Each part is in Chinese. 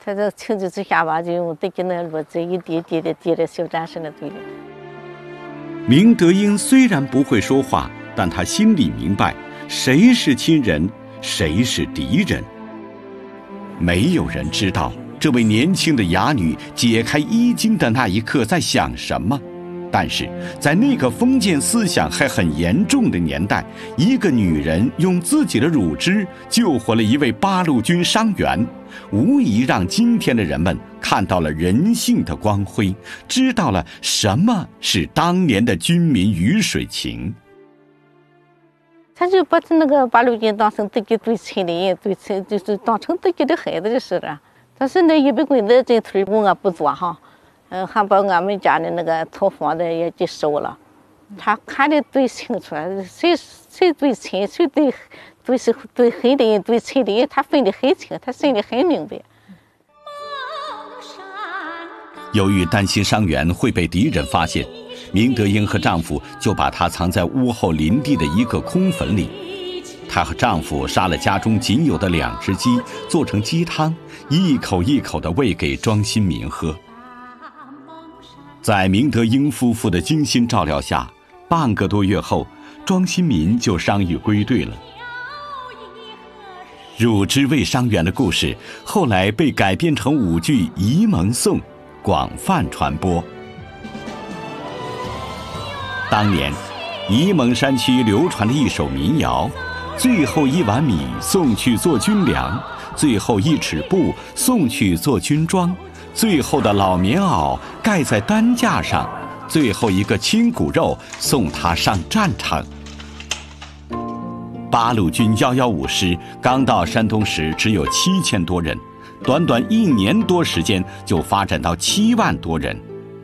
他这情急之下吧，就用对给那骡子一滴滴的滴在小战士的嘴里。 明德英虽然不会说话，但他心里明白，谁是亲人，谁是敌人。没有人知道这位年轻的哑女解开衣襟的那一刻在想什么，但是在那个封建思想还很严重的年代，一个女人用自己的乳汁救活了一位八路军伤员，无疑让今天的人们看到了人性的光辉，知道了什么是当年的军民鱼水情。 他就把那个八路军当成自己最亲的人，就是当成自己的孩子就是了。但是那100棍子这腿工啊不做哈，还把俺们家的那个草房子也给收了。他看得最清楚，谁最亲，谁最黑的人，最亲的人，他分得很清，他心里很明白。 由于担心伤员会被敌人发现，明德英和丈夫就把她藏在屋后林地的一个空坟里。她和丈夫杀了家中仅有的2只鸡，做成鸡汤，一口一口地喂给庄新民喝。在明德英夫妇的精心照料下，半个多月后，庄新民就伤愈归队了。乳汁喂伤员的故事后来被改编成舞剧《沂蒙颂》，广泛传播。当年沂蒙山区流传的一首民谣，最后1碗米送去做军粮，最后1尺布送去做军装，最后的老棉袄盖在担架上，最后一个亲骨肉送他上战场。八路军115师刚到山东时只有7000多人，短短1年多时间就发展到7万多人。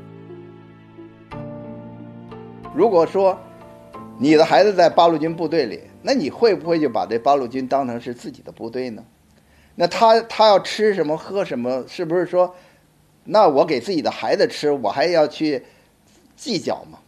如果说你的孩子在八路军部队里，那你会不会就把这八路军当成是自己的部队呢？那他要吃什么喝什么，是不是说，那我给自己的孩子吃，我还要去计较吗？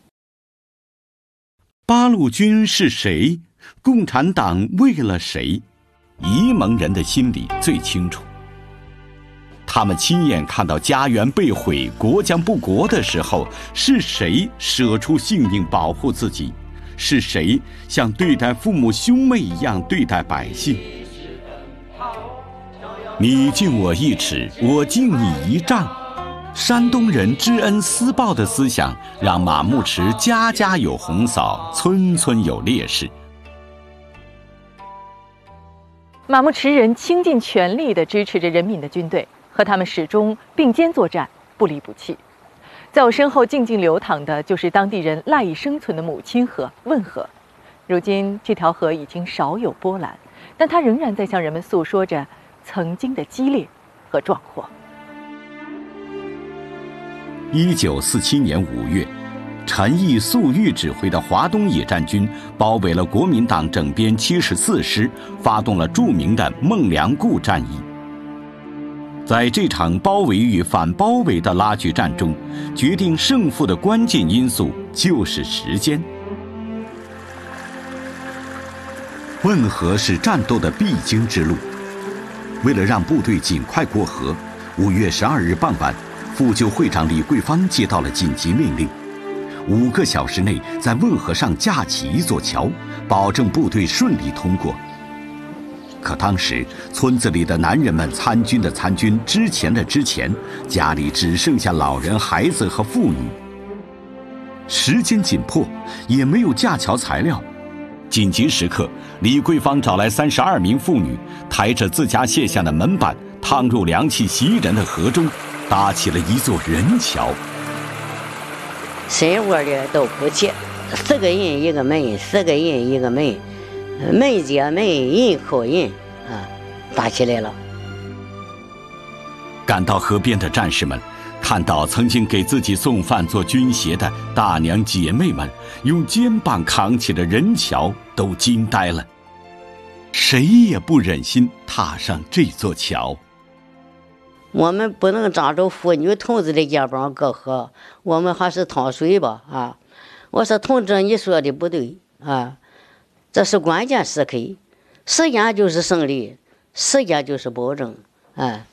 八路军是谁？共产党为了谁？沂蒙人的心里最清楚。他们亲眼看到家园被毁，国将不国的时候，是谁舍出性命保护自己？是谁像对待父母兄妹一样对待百姓？你敬我1尺，我敬你1丈。山东人知恩思报的思想，让马牧池家家有红嫂，村村有烈士。 马牧池人倾尽全力地支持着人民的军队，和他们始终并肩作战，不离不弃。在我身后静静流淌的就是当地人赖以生存的母亲河汶河。如今这条河已经少有波澜，但它仍然在向人们诉说着曾经的激烈和壮阔。 1947年5月，陈毅、粟裕指挥的华东野战军包围了国民党整编74师，发动了著名的孟良崮战役。在这场包围与反包围的拉锯战中，决定胜负的关键因素就是时间。汶河是战斗的必经之路，为了让部队尽快过河，5月12日傍晚，副救会长李桂芳接到了紧急命令，5个小时内在汶河上架起一座桥，保证部队顺利通过。可当时村子里的男人们参军的参军，之前的之前，家里只剩下老人、孩子和妇女。时间紧迫，也没有架桥材料。紧急时刻，李桂芳找来32名妇女，抬着自家卸下的门板，趟入凉气袭人的河中，搭起了一座人桥。 深窝的都不齐，4个人一个门，4个人一个门，门接门，人扣人，搭起来了。 赶到河边的战士们看到曾经给自己送饭做军鞋的大娘姐妹们用肩膀扛起的人桥，都惊呆了。谁也不忍心踏上这座桥。 我们不能仗着妇女同志的肩膀过河，我们还是趟水吧我说同志，你说的不对这是关键时刻，时间就是胜利，时间就是保证